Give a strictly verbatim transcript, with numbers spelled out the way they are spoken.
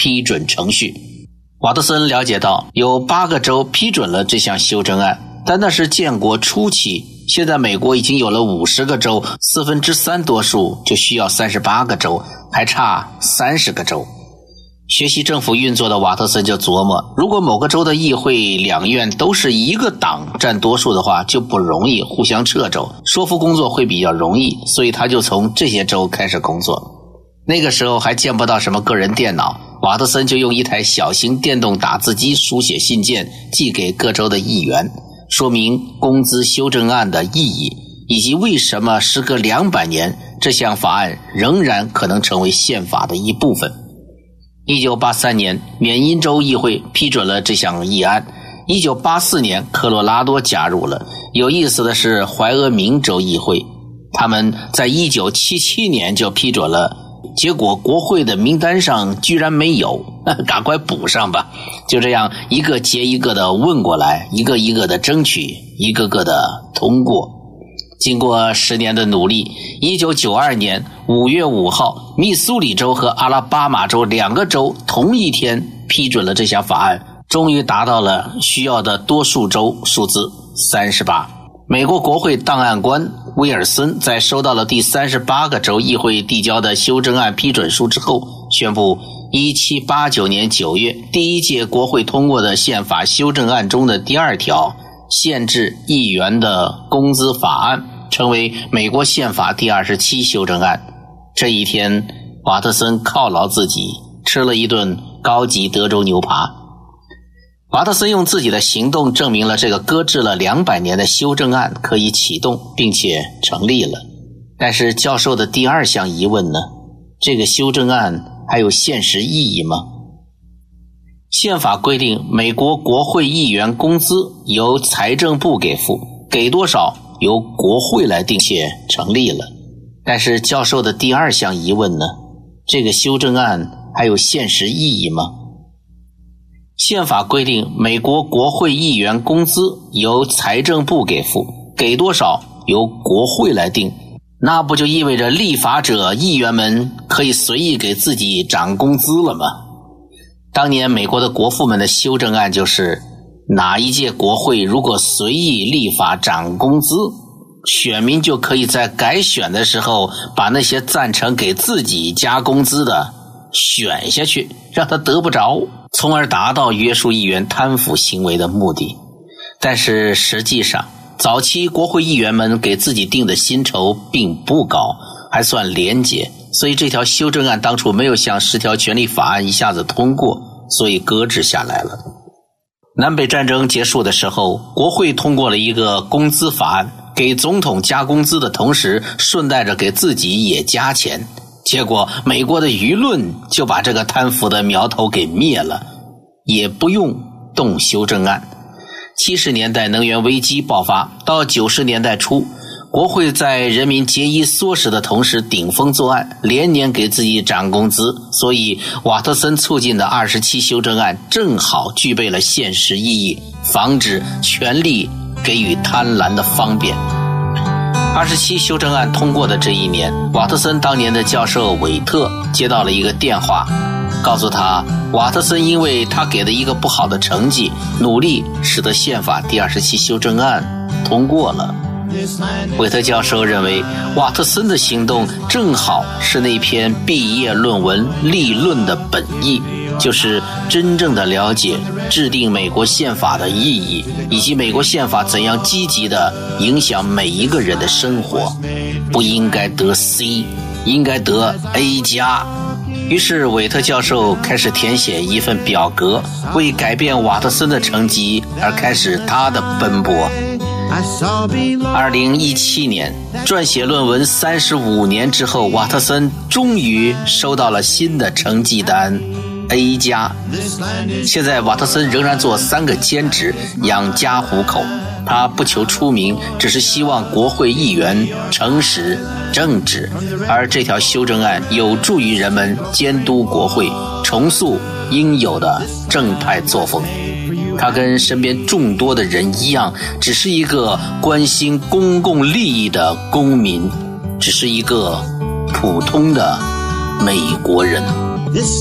批准程序。瓦特森了解到有八个州批准了这项修正案，但那是建国初期，现在美国已经有了五十个州，四分之三多数就需要三十八个州，还差三十个州。学习政府运作的瓦特森就琢磨，如果某个州的议会两院都是一个党占多数的话，就不容易互相掣肘，说服工作会比较容易，所以他就从这些州开始工作。那个时候还见不到什么个人电脑，瓦特森就用一台小型电动打字机书写信件寄给各州的议员，说明工资修正案的意义，以及为什么时隔两百年这项法案仍然可能成为宪法的一部分。一九八三年，缅因州议会批准了这项议案。一九八四年，科罗拉多加入了。有意思的是，怀俄明州议会，他们在一九七七年就批准了，结果国会的名单上居然没有，赶快补上吧。就这样一个接一个的问过来，一个一个的争取，一个个的通过。经过十年的努力，一九九二年五月五号，密苏里州和阿拉巴马州两个州同一天批准了这项法案，终于达到了需要的多数州数字三十八。美国国会档案官威尔森在收到了第三十八个州议会递交的修正案批准书之后，宣布一七八九年九月第一届国会通过的宪法修正案中的第二条限制议员的工资法案成为美国宪法第二十七修正案。这一天，瓦特森犒劳自己，吃了一顿高级德州牛扒。瓦特森用自己的行动证明了这个搁置了两百年的修正案可以启动并且成立了。但是教授的第二项疑问呢？这个修正案还有现实意义吗？宪法规定美国国会议员工资由财政部给付，给多少由国会来定，且成立了。但是教授的第二项疑问呢？这个修正案还有现实意义吗？宪法规定美国国会议员工资由财政部给付，给多少由国会来定，那不就意味着立法者议员们可以随意给自己涨工资了吗？当年美国的国父们的修正案就是，哪一届国会如果随意立法涨工资，选民就可以在改选的时候把那些赞成给自己加工资的选下去，让他得不着，从而达到约束议员贪腐行为的目的。但是实际上，早期国会议员们给自己定的薪酬并不高，还算廉洁，所以这条修正案当初没有像十条权利法案一下子通过，所以搁置下来了。南北战争结束的时候，国会通过了一个工资法案，给总统加工资的同时顺带着给自己也加钱，结果美国的舆论就把这个贪腐的苗头给灭了，也不用动修正案。七十年代能源危机爆发，到九十年代初，国会在人民节衣缩食的同时顶风作案，连年给自己涨工资，所以瓦特森促进的二十七修正案正好具备了现实意义，防止权力给予贪婪的方便。二十七修正案通过的这一年，瓦特森当年的教授韦特接到了一个电话，告诉他瓦特森因为他给的一个不好的成绩，努力使得宪法第二十七修正案通过了。韦特教授认为瓦特森的行动正好是那篇毕业论文立论的本意，就是真正的了解制定美国宪法的意义，以及美国宪法怎样积极地影响每一个人的生活。不应该得 C， 应该得 A 加。于是韦特教授开始填写一份表格，为改变瓦特森的成绩而开始他的奔波。二零一七年，撰写论文三十五年之后，瓦特森终于收到了新的成绩单 A 加。现在瓦特森仍然做三个兼职养家糊口，他不求出名，只是希望国会议员诚实正直，而这条修正案有助于人们监督国会，重塑应有的正派作风。他跟身边众多的人一样，只是一个关心公共利益的公民，只是一个普通的美国人。